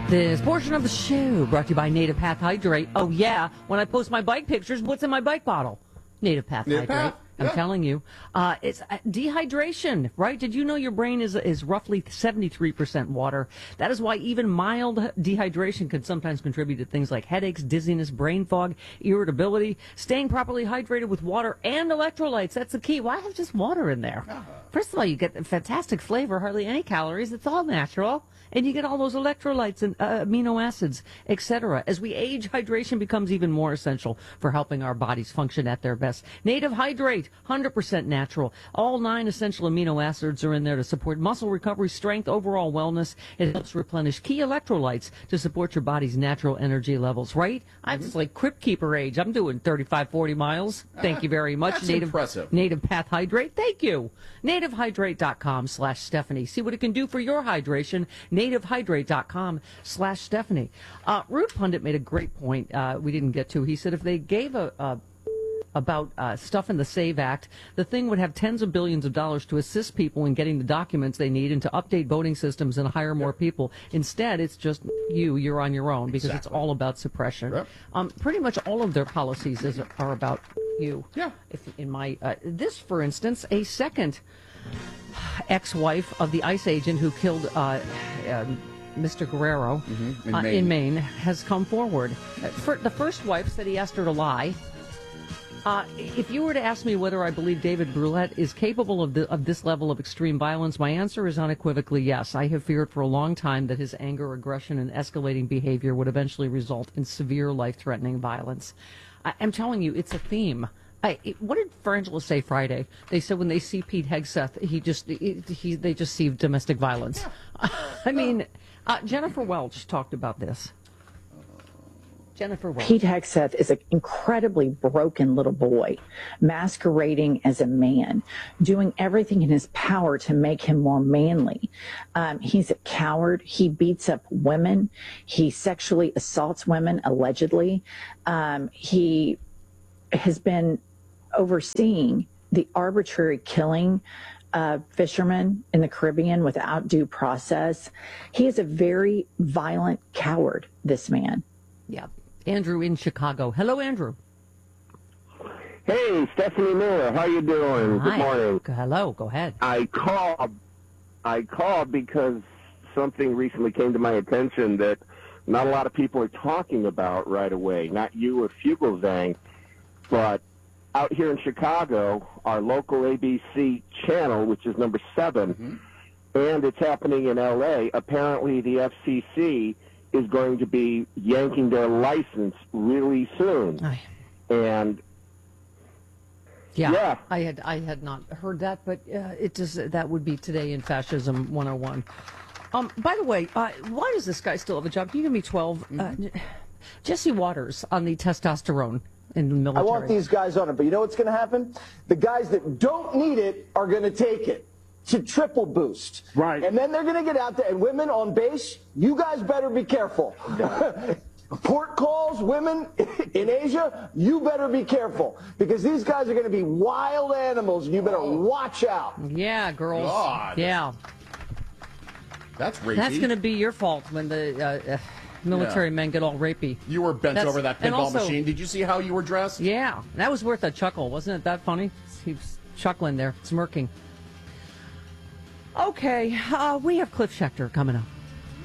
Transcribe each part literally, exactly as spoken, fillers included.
This portion of the show brought to you by Native Path Hydrate. Oh, yeah. When I post my bike pictures, what's in my bike bottle? Native Path Native Hydrate. Path? I'm Yeah. telling you. Uh, it's uh, dehydration, right? Did you know your brain is is roughly seventy-three percent water? That is why even mild dehydration can sometimes contribute to things like headaches, dizziness, brain fog, irritability. Staying properly hydrated with water and electrolytes, that's the key. Why have just water in there? First of all, you get the fantastic flavor, hardly any calories. It's all natural. And you get all those electrolytes and uh, amino acids, et cetera. As we age, hydration becomes even more essential for helping our bodies function at their best. Native Hydrate, one hundred percent natural. All nine essential amino acids are in there to support muscle recovery, strength, overall wellness. It helps replenish key electrolytes to support your body's natural energy levels, right? I'm just like Crypt Keeper age. I'm doing thirty-five, forty miles. Thank you very much. That's Native, impressive. Native Path Hydrate, thank you. NativeHydrate.com slash Stephanie. See what it can do for your hydration. NativeHydrate.com slash Stephanie. Uh, Root Pundit made a great point uh, we didn't get to. He said if they gave a, a about uh, stuff in the SAVE Act, the thing would have tens of billions of dollars to assist people in getting the documents they need and to update voting systems and hire more people. Instead, it's just you, you're on your own because Exactly. it's all about suppression. Yep. Um, pretty much all of their policies is, are about you. Yeah. If in my uh, this, for instance, a second ex-wife of the ICE agent who killed uh, uh, Mister Guerrero Mhm. In uh, Maine. in Maine has come forward. Uh, for, the first wife said he asked her to lie. Uh, if you were to ask me whether I believe David Brulette is capable of, the, of this level of extreme violence, my answer is unequivocally yes. I have feared for a long time that his anger, aggression, and escalating behavior would eventually result in severe life-threatening violence. I, I'm telling you, it's a theme. I, it, what did Frangela say Friday? They said when they see Pete Hegseth, he just he, he they just see domestic violence. I mean, uh, Jennifer Welch talked about this. Jennifer Welch. Pete Hegseth is an incredibly broken little boy, masquerading as a man, doing everything in his power to make him more manly. Um, he's a coward. He beats up women. He sexually assaults women, allegedly. Um, he has been overseeing the arbitrary killing of fishermen in the Caribbean without due process. He is a very violent coward, this man. Yeah. Andrew in Chicago. Hello, Andrew. Hey, Stephanie Miller, how you doing? Hi. Good morning. Hello. Go ahead. I called. I called because something recently came to my attention that not a lot of people are talking about right away. Not you or Fugelsang, but out here in Chicago, our local A B C channel, which is number seven, Mm-hmm. and it's happening in L A. Apparently, the F C C is going to be yanking their license really soon. Aye. And Yeah, Yeah. I had I had not heard that, but uh, it just that would be Today in Fascism one oh one. Um, by the way, uh, why does this guy still have a job? Can you give me twelve? Uh, Jesse Waters on the testosterone in the I military. want these guys on it, but you know what's going to happen? The guys that don't need it are going to take it to triple boost. Right. And then they're going to get out there, and women on base, you guys better be careful. Port calls, women in Asia, you better be careful, because these guys are going to be wild animals, and you better watch out. Yeah, girls. God. Yeah, That's rapey. that's going to be your fault when the uh, uh, military Yeah. men get all rapey. You were bent That's- over that and pinball also- machine. Did you see how you were dressed? Yeah, that was worth a chuckle, wasn't it? That funny? He was chuckling there, smirking. Okay, uh, we have Cliff Schechter coming up.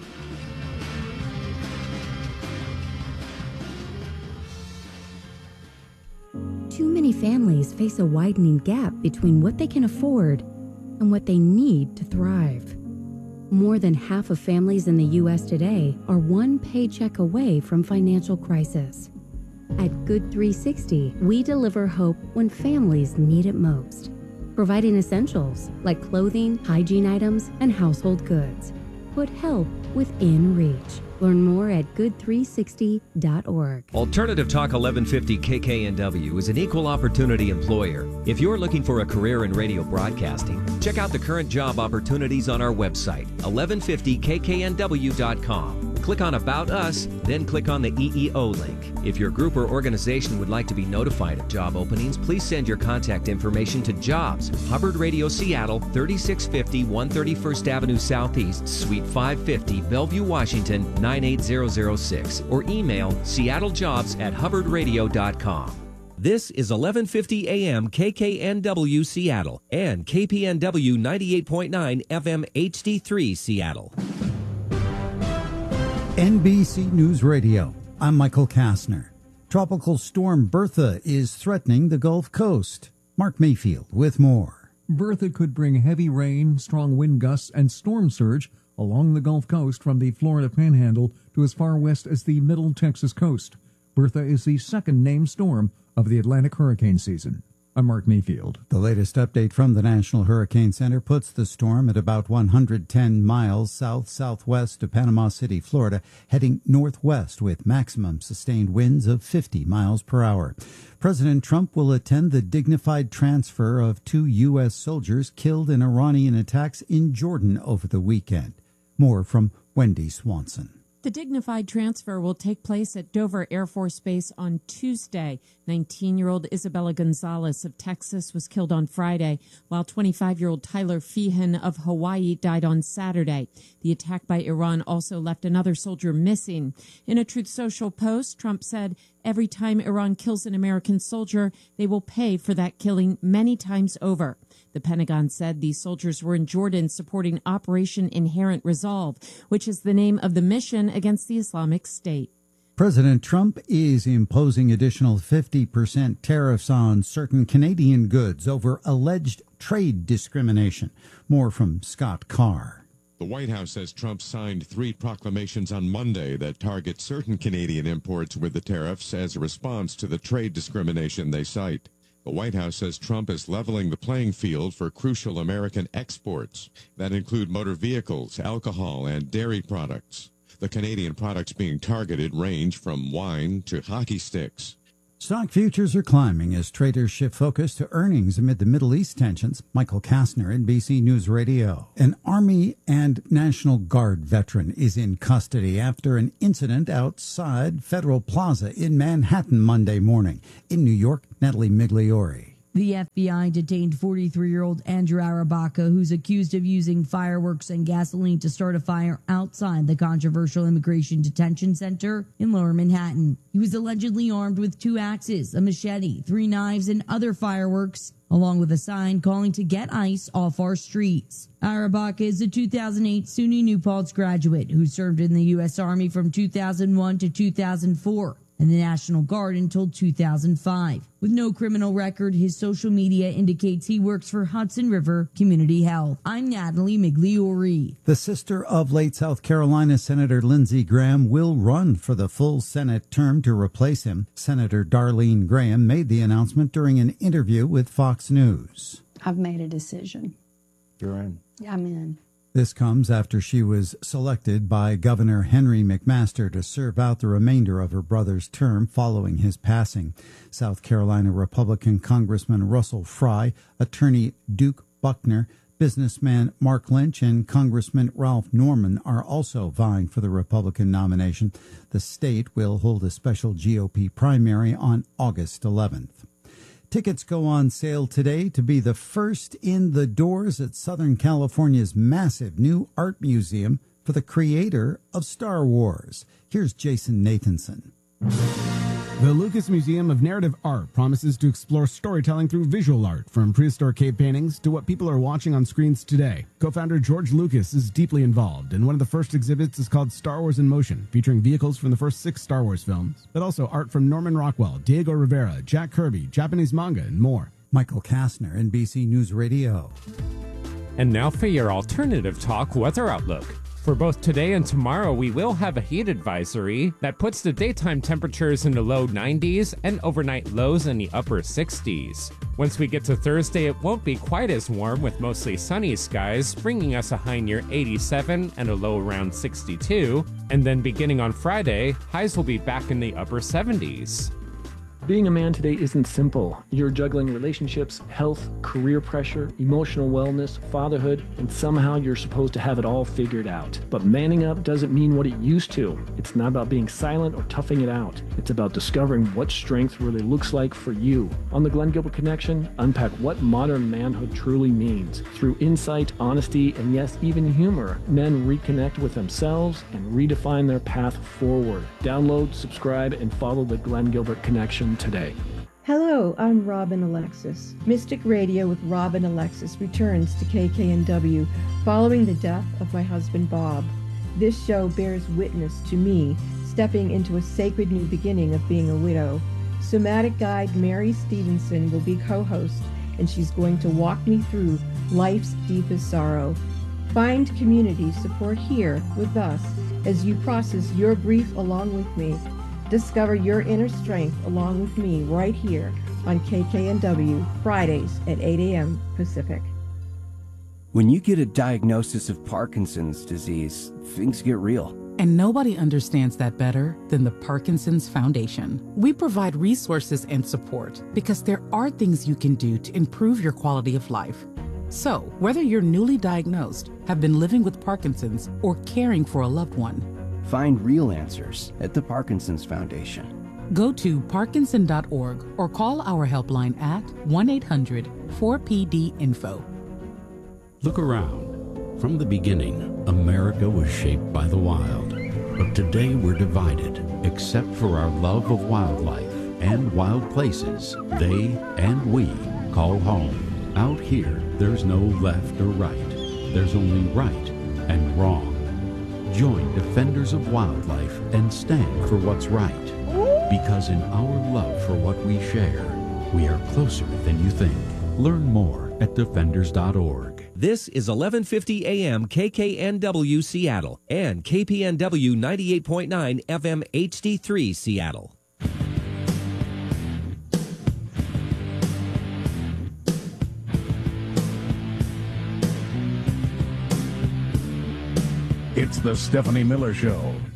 Too many families face a widening gap between what they can afford and what they need to thrive. More than half of families in the U S today are one paycheck away from financial crisis. At Good three sixty, we deliver hope when families need it most, providing essentials like clothing, hygiene items, and household goods. Put help within reach. Learn more at good three sixty dot org. Alternative Talk eleven fifty K K N W is an equal opportunity employer. If you're looking for a career in radio broadcasting, check out the current job opportunities on our website, eleven fifty K K N W dot com. Click on About Us, then click on the E E O link. If your group or organization would like to be notified of job openings, please send your contact information to Jobs, Hubbard Radio Seattle, thirty-six fifty one thirty-first Avenue Southeast, Suite five fifty, Bellevue, Washington, nine eight zero zero six, or email seattlejobs at hubbard radio dot com. This is eleven fifty A M K K N W Seattle and K P N W ninety-eight point nine F M H D three Seattle. N B C News Radio. I'm Michael Kastner. Tropical storm Bertha is threatening the Gulf Coast. Mark Mayfield with more. Bertha could bring heavy rain, strong wind gusts, and storm surge along the Gulf Coast from the Florida Panhandle to as far west as the Middle Texas coast. Bertha is the second named storm of the Atlantic hurricane season. I'm Mark Mayfield. The latest update from the National Hurricane Center puts the storm at about one hundred ten miles south-southwest of Panama City, Florida, heading northwest with maximum sustained winds of fifty miles per hour. President Trump will attend the dignified transfer of two U S soldiers killed in Iranian attacks in Jordan over the weekend. More from Wendy Swanson. The dignified transfer will take place at Dover Air Force Base on Tuesday. nineteen-year-old Isabella Gonzalez of Texas was killed on Friday, while twenty-five-year-old Tyler Feehan of Hawaii died on Saturday. The attack by Iran also left another soldier missing. In a Truth Social post, Trump said, "Every time Iran kills an American soldier, they will pay for that killing many times over." The Pentagon said these soldiers were in Jordan supporting Operation Inherent Resolve, which is the name of the mission against the Islamic State. President Trump is imposing additional fifty percent tariffs on certain Canadian goods over alleged trade discrimination. More from Scott Carr. The White House says Trump signed three proclamations on Monday that target certain Canadian imports with the tariffs as a response to the trade discrimination they cite. The White House says Trump is leveling the playing field for crucial American exports that include motor vehicles, alcohol, and dairy products. The Canadian products being targeted range from wine to hockey sticks. Stock futures are climbing as traders shift focus to earnings amid the Middle East tensions. Michael Kastner, N B C News Radio. An Army and National Guard veteran is in custody after an incident outside Federal Plaza in Manhattan Monday morning. In New York, Natalie Migliori. The F B I detained forty-three-year-old Andrew Arabaka, who's accused of using fireworks and gasoline to start a fire outside the controversial immigration detention center in Lower Manhattan. He was allegedly armed with two axes, a machete, three knives, and other fireworks, along with a sign calling to get ICE off our streets. Arabaka is a two thousand eight SUNY New Paltz graduate who served in the U S Army from two thousand one to two thousand four. And the National Guard until two thousand five. With no criminal record, his social media indicates he works for Hudson River Community Health. I'm Natalie Migliori. The sister of late South Carolina Senator Lindsey Graham will run for the full Senate term to replace him. Senator Darlene Graham made the announcement during an interview with Fox News. I've made a decision. You're in. I'm in. This comes after she was selected by Governor Henry McMaster to serve out the remainder of her brother's term following his passing. South Carolina Republican Congressman Russell Fry, Attorney Duke Buckner, businessman Mark Lynch, and Congressman Ralph Norman are also vying for the Republican nomination. The state will hold a special G O P primary on August eleventh. Tickets go on sale today to be the first in the doors at Southern California's massive new art museum for the creator of Star Wars. Here's Jason Nathanson. The Lucas Museum of Narrative Art promises to explore storytelling through visual art, from prehistoric cave paintings to what people are watching on screens today. Co-founder George Lucas is deeply involved, and one of the first exhibits is called Star Wars in Motion, featuring vehicles from the first six Star Wars films, but also art from Norman Rockwell, Diego Rivera, Jack Kirby, Japanese manga, and more. Michael Kastner, N B C News Radio. And now for your alternative talk weather outlook. For both today and tomorrow, we will have a heat advisory that puts the daytime temperatures in the low nineties and overnight lows in the upper sixties. Once we get to Thursday, it won't be quite as warm with mostly sunny skies, bringing us a high near eighty-seven and a low around sixty-two. And then beginning on Friday, highs will be back in the upper seventies. Being a man today isn't simple. You're juggling relationships, health, career pressure, emotional wellness, fatherhood, and somehow you're supposed to have it all figured out. But manning up doesn't mean what it used to. It's not about being silent or toughing it out. It's about discovering what strength really looks like for you. On the Glenn Gilbert Connection, unpack what modern manhood truly means. Through insight, honesty, and yes, even humor, men reconnect with themselves and redefine their path forward. Download, subscribe, and follow the Glenn Gilbert Connection today. Hello, I'm Robin Alexis. Mystic Radio with Robin Alexis returns to K K N W following the death of my husband Bob. This show bears witness to me stepping into a sacred new beginning of being a widow. Somatic guide Mary Stevenson will be co-host, and she's going to walk me through life's deepest sorrow. Find community support here with us as you process your grief along with me. Discover your inner strength along with me right here on K K N W, Fridays at eight a.m. Pacific. When you get a diagnosis of Parkinson's disease, things get real. And nobody understands that better than the Parkinson's Foundation. We provide resources and support because there are things you can do to improve your quality of life. So, whether you're newly diagnosed, have been living with Parkinson's, or caring for a loved one, find real answers at the Parkinson's Foundation. Go to parkinson dot org or call our helpline at one eight hundred four P D info. Look around. From the beginning, America was shaped by the wild. But today we're divided, except for our love of wildlife and wild places they and we call home. Out here, there's no left or right. There's only right and wrong. Join Defenders of Wildlife and stand for what's right. Because in our love for what we share, we are closer than you think. Learn more at defenders dot org. This is eleven fifty A M K K N W Seattle and K P N W ninety-eight point nine F M H D three Seattle. It's the Stephanie Miller Show.